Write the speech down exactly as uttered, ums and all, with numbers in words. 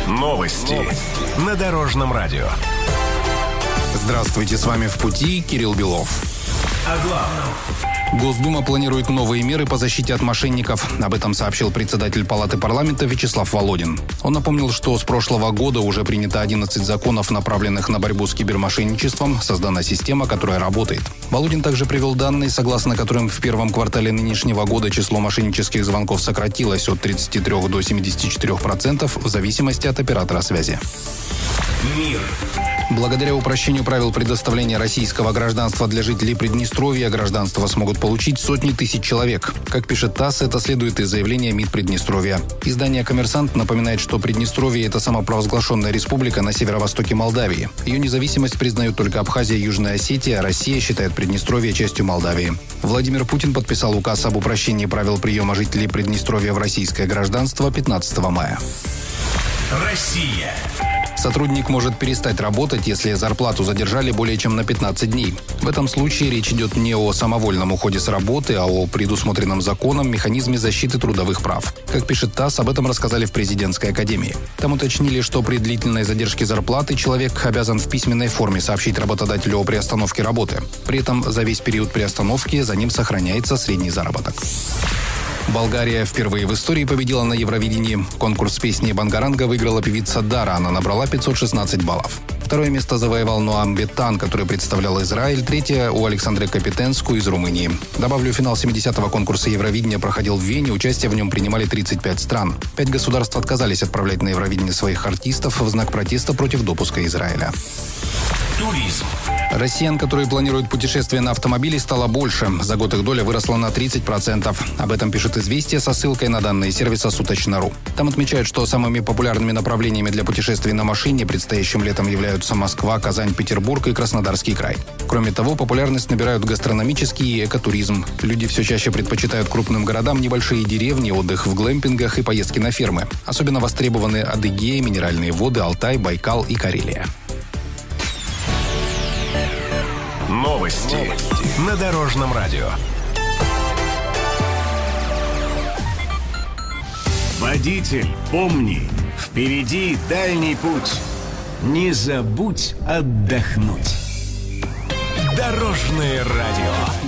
Новости на Дорожном радио. Здравствуйте, с вами «В пути» Кирилл Белов. О главном. Госдума планирует новые меры по защите от мошенников. Об этом сообщил председатель Палаты парламента Вячеслав Володин. Он напомнил, что с прошлого года уже принято одиннадцать законов, направленных на борьбу с кибермошенничеством. Создана система, которая работает. Володин также привел данные, согласно которым в первом квартале нынешнего года число мошеннических звонков сократилось от тридцати трёх до семидесяти четырёх процентов в зависимости от оператора связи. Мир. Благодаря упрощению правил предоставления российского гражданства для жителей Приднестровья, гражданство смогут получить сотни тысяч человек. Как пишет ТАСС, это следует из заявления МИД Приднестровья. Издание «Коммерсант» напоминает, что Приднестровье – это самопровозглашенная республика на северо-востоке Молдавии. Ее независимость признают только Абхазия и Южная Осетия, а Россия считает Приднестровье частью Молдавии. Владимир Путин подписал указ об упрощении правил приема жителей Приднестровья в российское гражданство пятнадцатого мая. Россия. Сотрудник может перестать работать, если зарплату задержали более чем на пятнадцать дней. В этом случае речь идет не о самовольном уходе с работы, а о предусмотренном законом механизме защиты трудовых прав. Как пишет ТАСС, об этом рассказали в президентской академии. Там уточнили, что при длительной задержке зарплаты человек обязан в письменной форме сообщить работодателю о приостановке работы. При этом за весь период приостановки за ним сохраняется средний заработок. Болгария впервые в истории победила на Евровидении. Конкурс песни «Бангаранга» выиграла певица Дара. Она набрала пятьсот шестнадцать баллов. Второе место завоевал Ноам Беттан, который представлял Израиль. Третье у Александры Капитенску из Румынии. Добавлю, финал семидесятого конкурса Евровидения проходил в Вене. Участие в нем принимали тридцать пять стран. Пять государств отказались отправлять на Евровидение своих артистов в знак протеста против допуска Израиля. Туризм. Россиян, которые планируют путешествия на автомобиле, стало больше. За год их доля выросла на тридцать процентов. Об этом пишет «Известия» со ссылкой на данные сервиса «Суточно точка ру». Там отмечают, что самыми популярными направлениями для путешествий на машине предстоящим летом являются Москва, Казань, Петербург и Краснодарский край. Кроме того, популярность набирают гастрономический и экотуризм. Люди все чаще предпочитают крупным городам небольшие деревни, отдых в глэмпингах и поездки на фермы. Особенно востребованы Адыгея, Минеральные воды, Алтай, Байкал и Карелия. Новости, Новости. на Дорожном радио. Водитель, помни, впереди дальний путь. Не забудь отдохнуть. Дорожное радио.